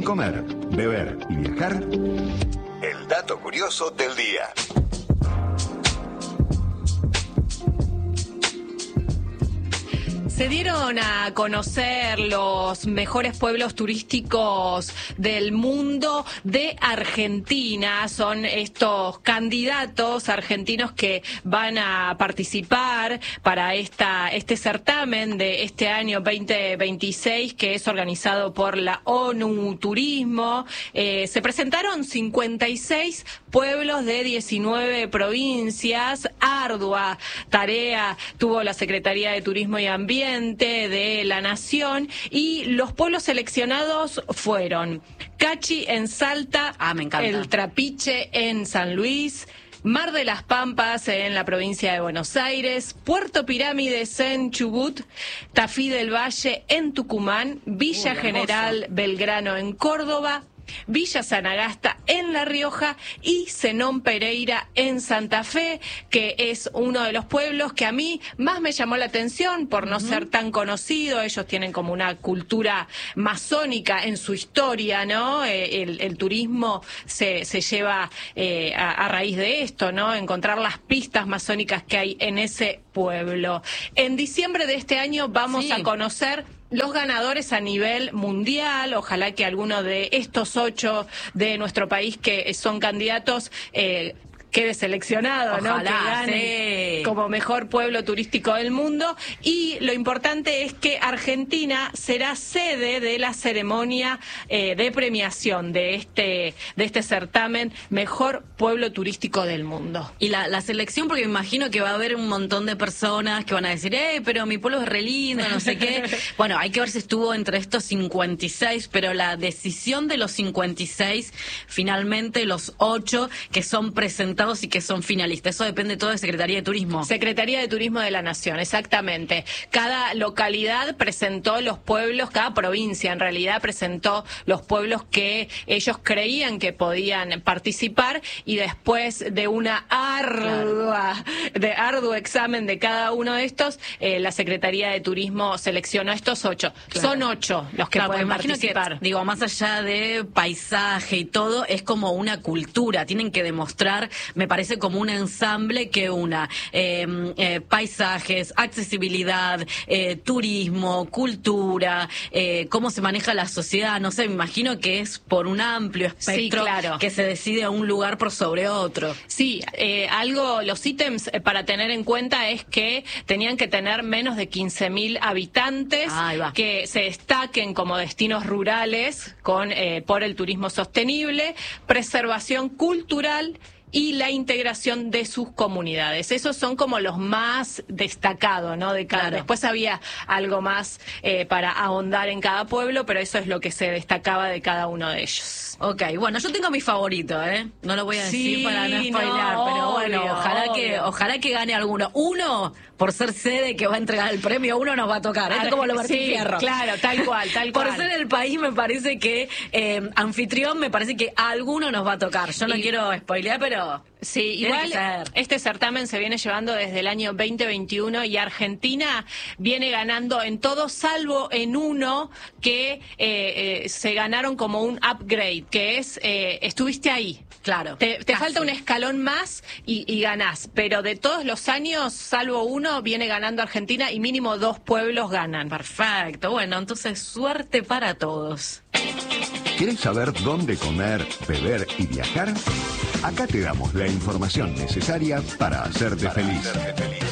Sin comer, beber y viajar, el dato curioso del día. Se dieron a conocer los mejores pueblos turísticos del mundo de Argentina. Son estos candidatos argentinos que van a participar para este certamen de este año 2026, que es organizado por la ONU Turismo. Se presentaron 56 pueblos de 19 provincias. Ardua tarea tuvo la Secretaría de Turismo y Ambiente de la Nación, y los pueblos seleccionados fueron Cachi en Salta, me encanta. El Trapiche en San Luis, Mar de las Pampas en la provincia de Buenos Aires, Puerto Pirámides en Chubut, Tafí del Valle en Tucumán, Villa General Belgrano en Córdoba, Villa Sanagasta en La Rioja y Zenón Pereira en Santa Fe, que es uno de los pueblos que a mí más me llamó la atención por no ser tan conocido. Ellos tienen como una cultura masónica en su historia, ¿no? El turismo se lleva a raíz de esto, ¿no? Encontrar las pistas masónicas que hay en ese pueblo. En diciembre de este año vamos a conocer los ganadores a nivel mundial. Ojalá que alguno de estos 8 de nuestro país que son candidatos quede seleccionado, ¿no? Que gane como mejor pueblo turístico del mundo. Y lo importante es que Argentina será sede de la ceremonia de premiación de este certamen Mejor Pueblo Turístico del Mundo. Y la selección, porque me imagino que va a haber un montón de personas que van a decir, pero mi pueblo es re lindo, no sé qué. Bueno, hay que ver si estuvo entre estos 56, pero la decisión de los 56, finalmente los 8 que son presentados y que son finalistas. Eso depende todo de Secretaría de Turismo. Secretaría de Turismo de la Nación, exactamente. Cada localidad presentó los pueblos, cada provincia en realidad presentó los pueblos que ellos creían que podían participar, y después de una arduo examen de cada uno de estos, la Secretaría de Turismo seleccionó a estos 8. Claro. Son 8 los que pueden participar. Que, más allá de paisaje y todo, es como una cultura. Tienen que demostrar, me parece, como un ensamble que una paisajes, accesibilidad, turismo, cultura, cómo se maneja la sociedad. No sé, me imagino que es por un amplio espectro que se decide a un lugar por sobre otro. Sí, los ítems para tener en cuenta es que tenían que tener menos de 15.000 habitantes, que se destaquen como destinos rurales por el turismo sostenible, preservación cultural y la integración de sus comunidades. Esos son como los más destacados, ¿no? De cada. Después había algo más para ahondar en cada pueblo, pero eso es lo que se destacaba de cada uno de ellos. Ok, bueno, yo tengo mi favorito, no lo voy a decir para no spoilear, pero bueno, ojalá que gane alguno. Uno, por ser sede que va a entregar el premio, uno nos va a tocar. Esto es como lo Martín Fierro. Claro, tal cual. Por ser el país, me parece que anfitrión, me parece que alguno nos va a tocar. Yo no quiero spoilear, pero sí, igual este certamen se viene llevando desde el año 2021 y Argentina viene ganando en todo, salvo en uno que se ganaron como un upgrade, que es estuviste ahí. Claro. Te falta un escalón más y ganás, pero de todos los años, salvo uno, viene ganando Argentina y mínimo 2 pueblos ganan. Perfecto, bueno, entonces suerte para todos. ¿Quieres saber dónde comer, beber y viajar? Acá te damos la información necesaria para hacerte feliz.